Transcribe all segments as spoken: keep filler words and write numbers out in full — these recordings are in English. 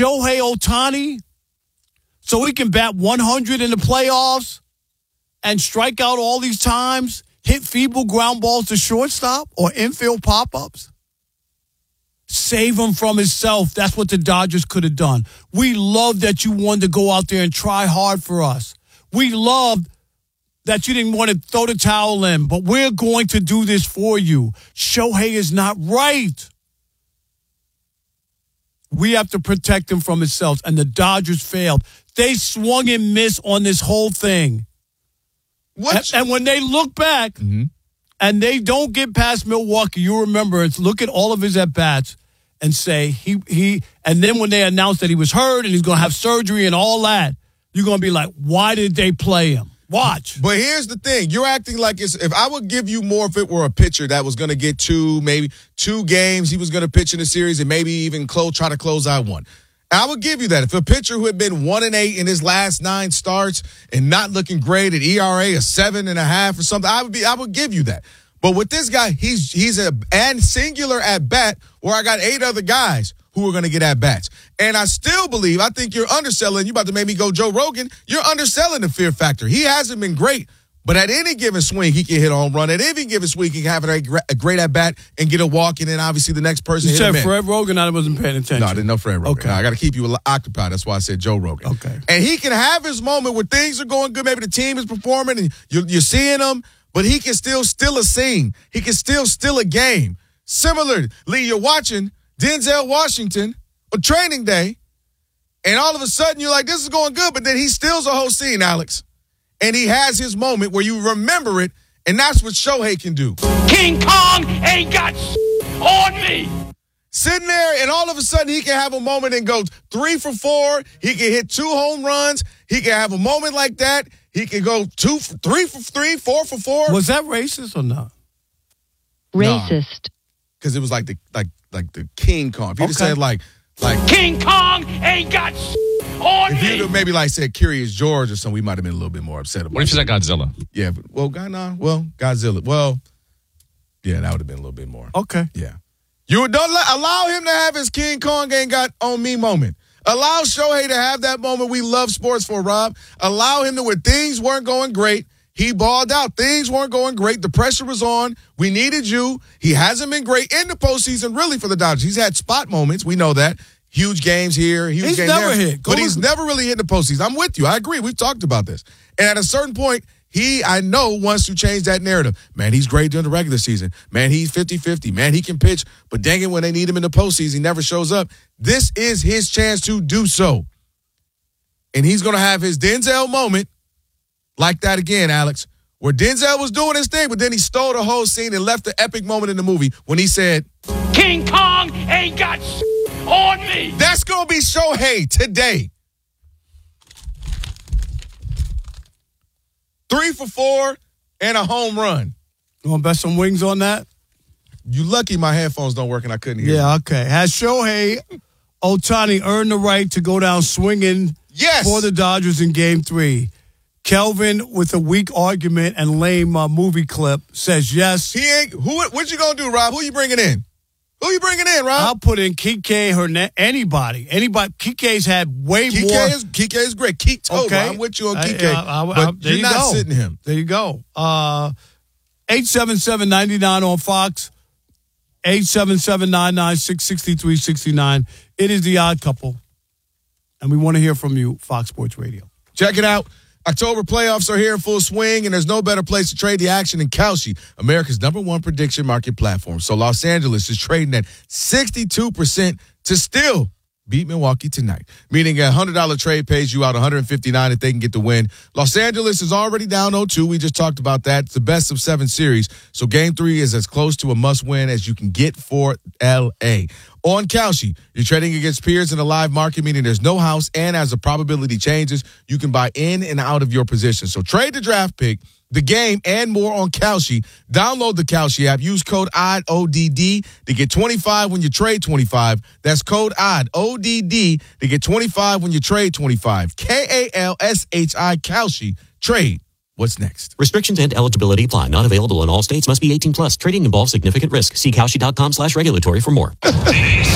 Shohei Ohtani so he can bat one hundred in the playoffs and strike out all these times, hit feeble ground balls to shortstop or infield pop-ups? Save him from himself. That's what the Dodgers could have done. We love that you wanted to go out there and try hard for us. We love that you didn't want to throw the towel in, but we're going to do this for you. Shohei is not right. We have to protect him from himself, and the Dodgers failed. They swung and missed on this whole thing. What? And, and when they look back mm-hmm. and they don't get past Milwaukee, you remember, it's look at all of his at-bats and say, he, he, and then when they announced that he was hurt and he's going to have surgery and all that, you're going to be like, why did they play him? Watch. But here's the thing. You're acting like it's, if I would give you more if it were a pitcher that was going to get two, maybe two games, he was going to pitch in a series and maybe even close, try to close out one. I would give you that. If a pitcher who had been one and eight in his last nine starts and not looking great at E R A of seven and a half or something, I would be, I would give you that. But with this guy, he's he's a and singular at bat where I got eight other guys who are going to get at bats. And I still believe, I think you're underselling. You about to make me go Joe Rogan. You're underselling the fear factor. He hasn't been great, but at any given swing, he can hit a home run. At any given swing, he can have a, a great at bat and get a walk, and then obviously the next person you hit him said Fred Rogan. I wasn't paying attention. No, I didn't know Fred Rogan. Okay. No, I got to keep you occupied. That's why I said Joe Rogan. Okay. And he can have his moment where things are going good. Maybe the team is performing, and you're, you're seeing him, but he can still steal a scene. He can still steal a game. Similarly, you're watching Denzel Washington on training day, and all of a sudden you're like, this is going good, but then he steals a whole scene, Alex. And he has his moment where you remember it, and that's what Shohei can do. King Kong ain't got on me. Sitting there, and all of a sudden he can have a moment and go three for four. He can hit two home runs. He can have a moment like that. He can go two, for, three for three, four for four. Was that racist or not? Racist. Because nah, it was like the like like the King Kong. If you okay. just said like like King Kong ain't got on if me. If you maybe like said Curious George or something, we might have been a little bit more upset about it. What if you said Godzilla? Yeah, but, well, God, nah, well, Godzilla. Well, yeah, that would have been a little bit more. Okay. Yeah. You don't let, allow him to have his King Kong ain't got on me moment. Allow Shohei to have that moment we love sports for, Rob. Allow him to, when things weren't going great, he balled out. Things weren't going great. The pressure was on. We needed you. He hasn't been great in the postseason, really, for the Dodgers. He's had spot moments. We know that. Huge games here, huge he's games never there. hit. Go but he's never really hit the postseason. I'm with you. I agree. We've talked about this. And at a certain point, he, I know, wants to change that narrative. Man, he's great during the regular season. Man, he's fifty-fifty. Man, he can pitch. But dang it, when they need him in the postseason, he never shows up. This is his chance to do so. And he's going to have his Denzel moment like that again, Alex, where Denzel was doing his thing, but then he stole the whole scene and left the epic moment in the movie when he said, King Kong ain't got on me. That's going to be Shohei today. Three for four and a home run. You want to bet some wings on that? You lucky my headphones don't work and I couldn't hear Yeah, you. okay. Has Shohei Ohtani earned the right to go down swinging yes. for the Dodgers in game three? Kelvin, with a weak argument and lame uh, movie clip, says yes. He ain't. Who? What you going to do, Rob? Who you bringing in? Who you bringing in, Rob? I'll put in Kike, Hernandez, anybody. Anybody. Kike's had way Kike more. Is, Kike is great. Kike, oh, okay. I'm with you on Kike. I, I, I, but there you're you not go. sitting him. There you go. Uh, eight seven seven, nine nine on Fox. eight seven seven, nine nine six, six three six nine. It is The Odd Couple. And we want to hear from you, Fox Sports Radio. Check it out. October playoffs are here in full swing, and there's no better place to trade the action than Kalshi, America's number one prediction market platform. So Los Angeles is trading at sixty-two percent to still beat Milwaukee tonight, meaning a one hundred dollars trade pays you out one hundred fifty-nine dollars if they can get the win. Los Angeles is already down oh two. We just talked about that. It's the best of seven series, so game three is as close to a must-win as you can get for L A. On Kalshi, you're trading against peers in a live market, meaning there's no house, and as the probability changes, you can buy in and out of your position. So trade the draft pick, the game, and more on Kalshi. Download the Kalshi app. Use code O D D, O D D, to get twenty-five when you trade twenty-five. That's code O D D, O D D, to get twenty-five when you trade twenty-five. K A L S H I, Kalshi. Trade. What's next? Restrictions and eligibility apply. Not available in all states. Must be eighteen plus. Trading involves significant risk. See Kalshi dot com slash regulatory for more. This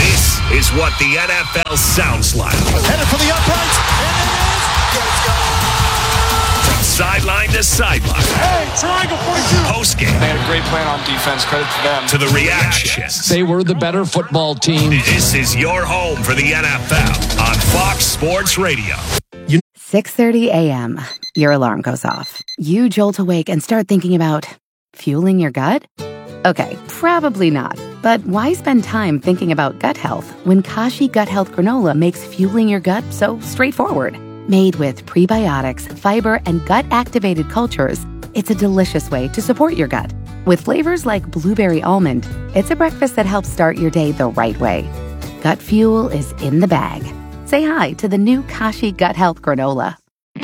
is what the N F L sounds like. Headed for the uprights, and it is. Let's go! From sideline to sideline. Hey, triangle forty-two. Postgame. They had a great plan on defense. Credit to them. To the reactions. They were the better football team. This is your home for the N F L on Fox Sports Radio. six thirty a.m. Your alarm goes off. You jolt awake and start thinking about fueling your gut? Okay, probably not. But why spend time thinking about gut health when Kashi Gut Health Granola makes fueling your gut so straightforward? Made with prebiotics, fiber, and gut-activated cultures, it's a delicious way to support your gut. With flavors like blueberry almond, it's a breakfast that helps start your day the right way. Gut fuel is in the bag. Say hi to the new Kashi Gut Health Granola.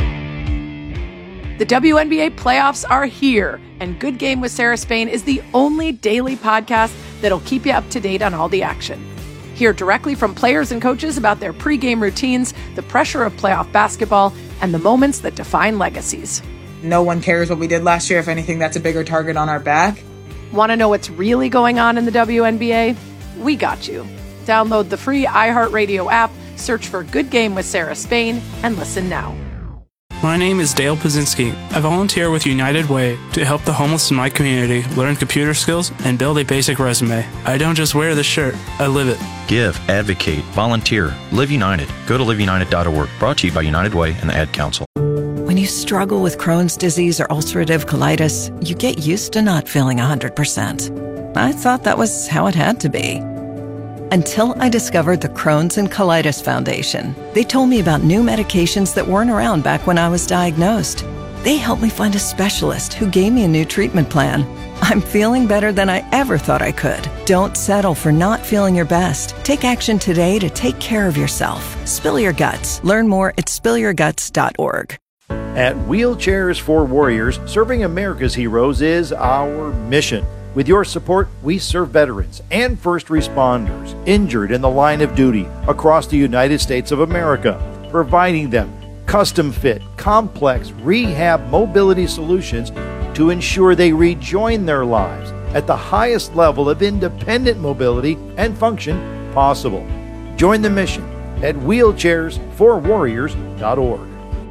The W N B A playoffs are here, and Good Game with Sarah Spain is the only daily podcast that'll keep you up to date on all the action. Hear directly from players and coaches about their pregame routines, the pressure of playoff basketball, and the moments that define legacies. No one cares what we did last year. If anything, that's a bigger target on our back. Want to know what's really going on in the W N B A? We got you. Download the free iHeartRadio app, search for Good Game with Sarah Spain, and listen now. My name is Dale Pazinski. I volunteer with United Way to help the homeless in my community learn computer skills and build a basic resume. I don't just wear the shirt, I live it. Give, advocate, volunteer, Live United. Go to live united dot org. Brought to you by United Way and the Ad Council. When you struggle with Crohn's disease or ulcerative colitis, you get used to not feeling one hundred percent. I thought that was how it had to be. Until I discovered the Crohn's and Colitis Foundation. They told me about new medications that weren't around back when I was diagnosed. They helped me find a specialist who gave me a new treatment plan. I'm feeling better than I ever thought I could. Don't settle for not feeling your best. Take action today to take care of yourself. Spill your guts. Learn more at spill your guts dot org. At Wheelchairs for Warriors, serving America's heroes is our mission. With your support, we serve veterans and first responders injured in the line of duty across the United States of America, providing them custom-fit, complex rehab mobility solutions to ensure they rejoin their lives at the highest level of independent mobility and function possible. Join the mission at wheelchairs for warriors dot org.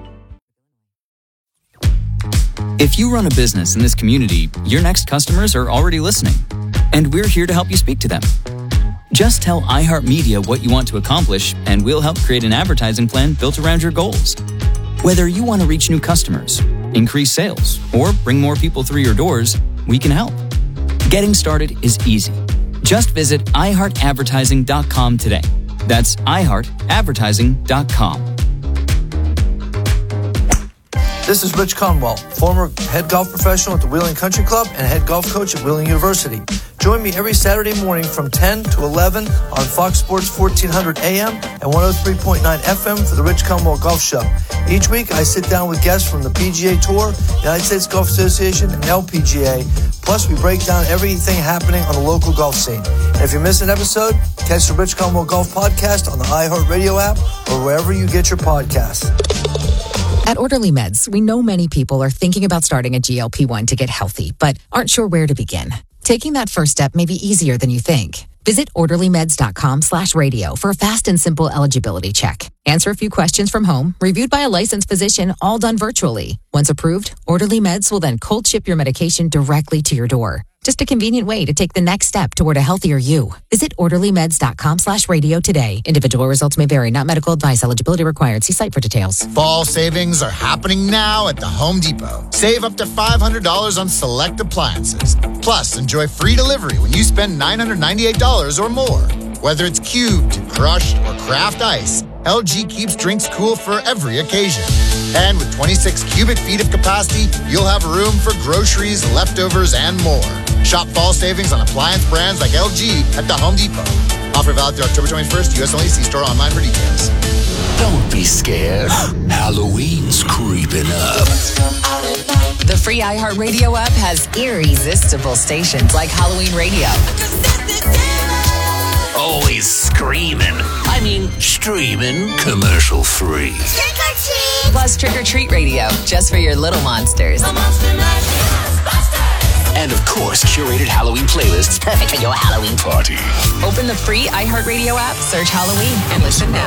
If you run a business in this community, your next customers are already listening, and we're here to help you speak to them. Just tell iHeartMedia what you want to accomplish, and we'll help create an advertising plan built around your goals. Whether you want to reach new customers, increase sales, or bring more people through your doors, we can help. Getting started is easy. Just visit i heart advertising dot com today. That's i heart advertising dot com. This is Rich Conwell, former head golf professional at the Wheeling Country Club and head golf coach at Wheeling University. Join me every Saturday morning from ten to eleven on Fox Sports fourteen hundred A M and one oh three point nine F M for the Rich Conwell Golf Show. Each week, I sit down with guests from the P G A Tour, United States Golf Association, and L P G A. Plus, we break down everything happening on the local golf scene. And if you miss an episode, catch the Rich Conwell Golf Podcast on the iHeartRadio app or wherever you get your podcasts. At Orderly Meds, we know many people are thinking about starting a G L P one to get healthy, but aren't sure where to begin. Taking that first step may be easier than you think. Visit orderly meds dot com slash radio for a fast and simple eligibility check. Answer a few questions from home, reviewed by a licensed physician, all done virtually. Once approved, Orderly Meds will then cold ship your medication directly to your door. Just a convenient way to take the next step toward a healthier you. Visit orderly meds dot com slash radio today. Individual results may vary. Not medical advice. Eligibility required. See site for details. Fall savings are happening now at the Home Depot. Save up to five hundred dollars on select appliances. Plus, enjoy free delivery when you spend nine hundred ninety-eight dollars or more. Whether it's cubed, crushed, or craft ice, L G keeps drinks cool for every occasion. And with twenty-six cubic feet of capacity, you'll have room for groceries, leftovers, and more. Shop fall savings on appliance brands like L G at the Home Depot. Offer valid through October twenty-first. U S only. See store online for details. Don't be scared. Halloween's creeping up. The free iHeartRadio app has irresistible stations like Halloween Radio. Always screaming. I mean, streaming commercial free. Trick or treat! Plus Trick or Treat Radio, just for your little monsters. And of course, curated Halloween playlists perfect for your Halloween party. Open the free iHeartRadio app, search Halloween, and listen now.